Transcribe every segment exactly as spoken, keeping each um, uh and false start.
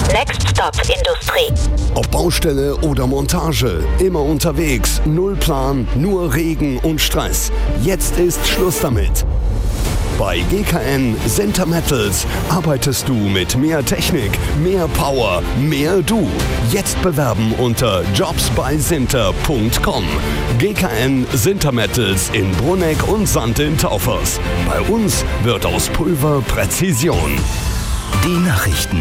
Next Stop Industrie. Ob Baustelle oder Montage, immer unterwegs, null Plan, nur Regen und Stress. Jetzt ist Schluss damit. Bei G K N Sinter Metals arbeitest du mit mehr Technik, mehr Power, mehr du. Jetzt bewerben unter jobs bei sinter punkt com. G K N Sinter Metals in Brunegg und Sand in Taufers. Bei uns wird aus Pulver Präzision. Die Nachrichten.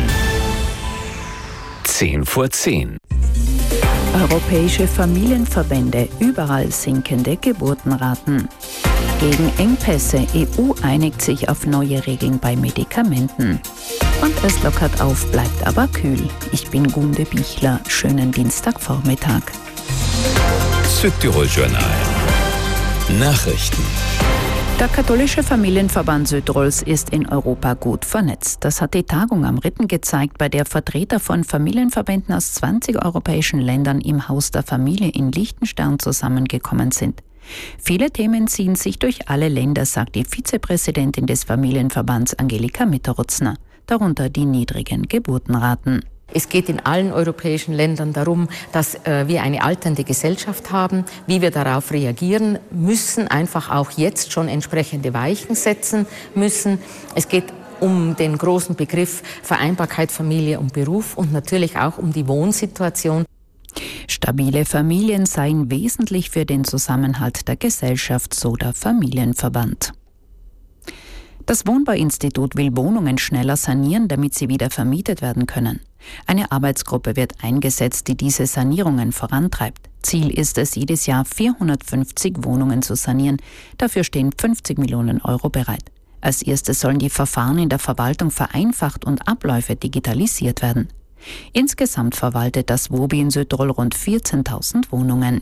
Zehn vor zehn. Europäische Familienverbände, überall sinkende Geburtenraten. Gegen Engpässe, E U einigt sich auf neue Regeln bei Medikamenten. Und es lockert auf, bleibt aber kühl. Ich bin Gunde Bichler. Schönen Dienstagvormittag. Südtirol Journal. Nachrichten. Der katholische Familienverband Südtirols ist in Europa gut vernetzt. Das hat die Tagung am Ritten gezeigt, bei der Vertreter von Familienverbänden aus zwanzig europäischen Ländern im Haus der Familie in Liechtenstein zusammengekommen sind. Viele Themen ziehen sich durch alle Länder, sagt die Vizepräsidentin des Familienverbands Angelika Mitterutzner, darunter die niedrigen Geburtenraten. Es geht in allen europäischen Ländern darum, dass äh, wir eine alternde Gesellschaft haben, wie wir darauf reagieren müssen, einfach auch jetzt schon entsprechende Weichen setzen müssen. Es geht um den großen Begriff Vereinbarkeit Familie und Beruf und natürlich auch um die Wohnsituation. Stabile Familien seien wesentlich für den Zusammenhalt der Gesellschaft, so der Familienverband. Das Wohnbauinstitut will Wohnungen schneller sanieren, damit sie wieder vermietet werden können. Eine Arbeitsgruppe wird eingesetzt, die diese Sanierungen vorantreibt. Ziel ist es, jedes Jahr vierhundertfünfzig Wohnungen zu sanieren. Dafür stehen fünfzig Millionen Euro bereit. Als erstes sollen die Verfahren in der Verwaltung vereinfacht und Abläufe digitalisiert werden. Insgesamt verwaltet das WOBI in Südtirol rund vierzehntausend Wohnungen.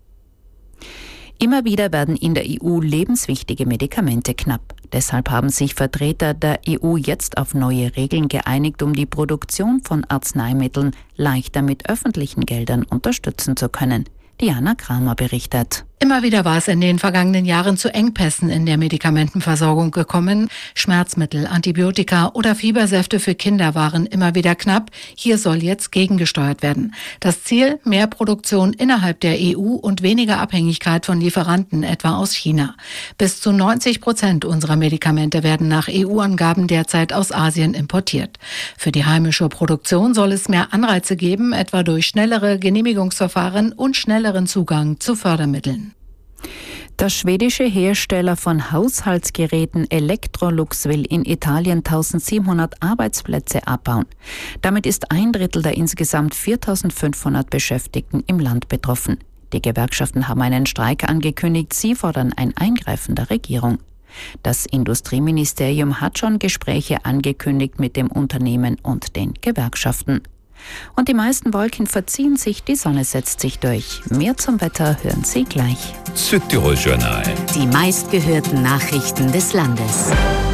Immer wieder werden in der E U lebenswichtige Medikamente knapp. Deshalb haben sich Vertreter der E U jetzt auf neue Regeln geeinigt, um die Produktion von Arzneimitteln leichter mit öffentlichen Geldern unterstützen zu können. Diana Kramer berichtet. Immer wieder war es in den vergangenen Jahren zu Engpässen in der Medikamentenversorgung gekommen. Schmerzmittel, Antibiotika oder Fiebersäfte für Kinder waren immer wieder knapp. Hier soll jetzt gegengesteuert werden. Das Ziel: mehr Produktion innerhalb der E U und weniger Abhängigkeit von Lieferanten, etwa aus China. Bis zu neunzig Prozent unserer Medikamente werden nach E U-Angaben derzeit aus Asien importiert. Für die heimische Produktion soll es mehr Anreize geben, etwa durch schnellere Genehmigungsverfahren und schnelleren Zugang zu Fördermitteln. Der schwedische Hersteller von Haushaltsgeräten Electrolux will in Italien eintausendsiebenhundert Arbeitsplätze abbauen. Damit ist ein Drittel der insgesamt viertausendfünfhundert Beschäftigten im Land betroffen. Die Gewerkschaften haben einen Streik angekündigt. Sie fordern ein Eingreifen der Regierung. Das Industrieministerium hat schon Gespräche angekündigt mit dem Unternehmen und den Gewerkschaften. Und die meisten Wolken verziehen sich, die Sonne setzt sich durch. Mehr zum Wetter hören Sie gleich. Südtirol Journal. Die meistgehörten Nachrichten des Landes.